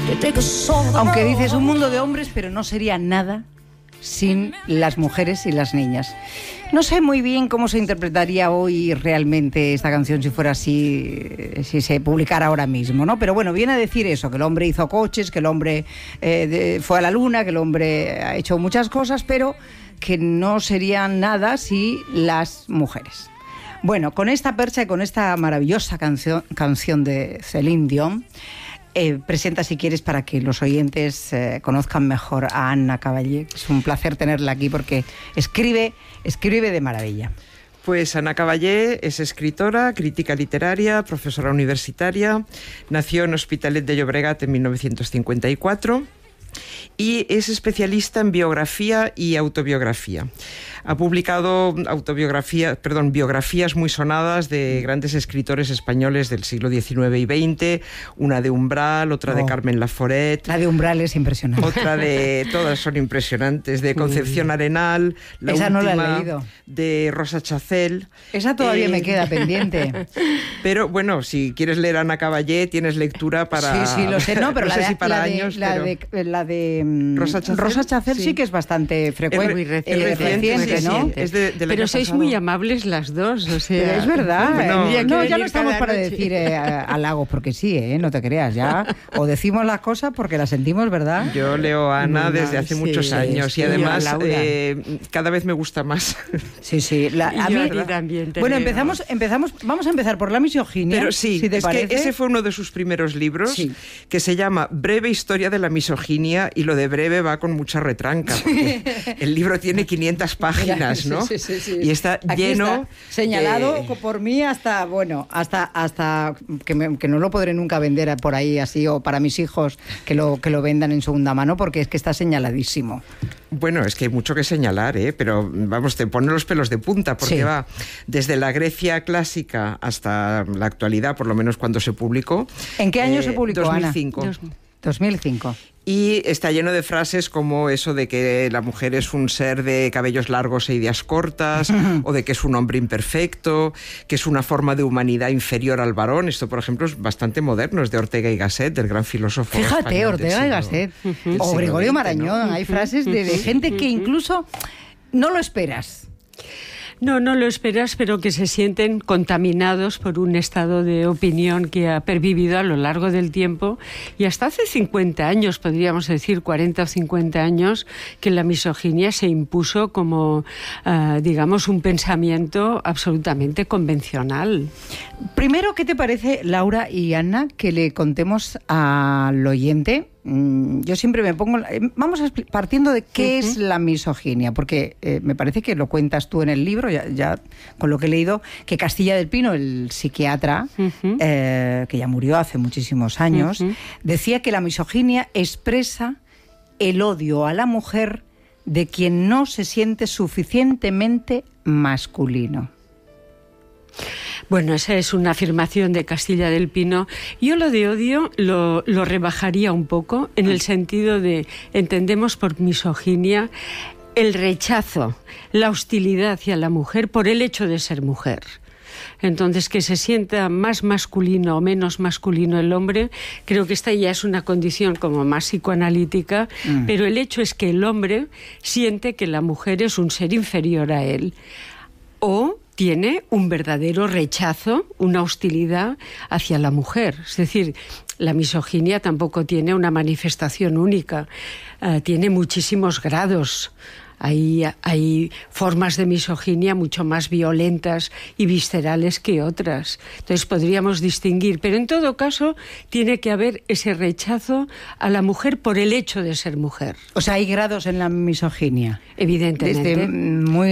Aunque dices un mundo de hombres, pero no sería nada sin las mujeres y las niñas. No sé muy bien cómo se interpretaría hoy realmente esta canción si fuera así, si se publicara ahora mismo, ¿no? Pero bueno, viene a decir eso, que el hombre hizo coches, que el hombre fue a la luna, que el hombre ha hecho muchas cosas, pero que no serían nada si las mujeres. Bueno, con esta percha y con esta maravillosa canción de Céline Dion, presenta, si quieres, para que los oyentes conozcan mejor a Anna Cavallé. Es un placer tenerla aquí porque escribe de maravilla. Pues Anna Cavallé es escritora, crítica literaria, profesora universitaria. Nació en Hospitalet de Llobregat en 1954 y es especialista en biografía y autobiografía. Ha publicado biografías muy sonadas de grandes escritores españoles del siglo XIX y XX, una de Umbral, otra de Carmen Laforet. La de Umbral es impresionante. Todas son impresionantes, de Concepción Arenal, esa última no la he leído. De Rosa Chacel. Esa todavía me queda pendiente. Pero bueno, si quieres leer a Anna Cavallé, tienes lectura para... Sí, lo sé, no, pero no sé si para años, la de Rosa Chacel sí que es bastante frecuente. Muy reciente, ¿no? Es pero sois muy amables las dos, o sea... Pero es verdad. Bueno, ya no estamos para decir halagos porque sí, no te creas, ya. O decimos las cosas porque las sentimos, ¿verdad? Yo leo a Ana desde hace muchos años y además cada vez me gusta más. Sí. A mí también. Bueno, vamos a empezar por la misoginia. Pero sí, si te parece. Que ese fue uno de sus primeros libros, que se llama Breve historia de la misoginia, y lo de breve va con mucha retranca, porque el libro tiene 500 páginas, ¿no? Sí. Y está aquí lleno... Está señalado por mí hasta que no lo podré nunca vender por ahí así, o para mis hijos que lo vendan en segunda mano, porque es que está señaladísimo. Bueno, es que hay mucho que señalar, pero vamos, te pone los pelos de punta, porque va desde la Grecia clásica hasta la actualidad, por lo menos cuando se publicó. ¿En qué año se publicó, 2005. Ana? 2005. Y está lleno de frases como eso de que la mujer es un ser de cabellos largos e ideas cortas, o de que es un hombre imperfecto, que es una forma de humanidad inferior al varón. Esto, por ejemplo, es bastante moderno, es de Ortega y Gasset, del gran filósofo. Fíjate, Ortega y Gasset, o Gregorio Marañón, ¿no? Hay frases de gente que incluso no lo esperas. No lo esperas, pero que se sienten contaminados por un estado de opinión que ha pervivido a lo largo del tiempo, y hasta hace 50 años, podríamos decir 40 o 50 años, que la misoginia se impuso como, digamos, un pensamiento absolutamente convencional. Primero, ¿qué te parece, Laura y Anna, que le contemos al oyente? Yo siempre me pongo... Vamos partiendo de qué es la misoginia, porque me parece que lo cuentas tú en el libro, ya con lo que he leído, que Castilla del Pino, el psiquiatra, que ya murió hace muchísimos años, decía que la misoginia expresa el odio a la mujer de quien no se siente suficientemente masculino. Bueno, esa es una afirmación de Castilla del Pino. Yo lo de odio lo rebajaría un poco, en el sentido de, entendemos por misoginia el rechazo, la hostilidad hacia la mujer por el hecho de ser mujer. Entonces, que se sienta más masculino o menos masculino el hombre, creo que esta ya es una condición como más psicoanalítica, pero el hecho es que el hombre siente que la mujer es un ser inferior a él, o tiene un verdadero rechazo, una hostilidad hacia la mujer. Es decir, la misoginia tampoco tiene una manifestación única, tiene muchísimos grados. Hay formas de misoginia mucho más violentas y viscerales que otras. Entonces podríamos distinguir, pero en todo caso tiene que haber ese rechazo a la mujer por el hecho de ser mujer. O sea, hay grados en la misoginia. Evidentemente. Desde muy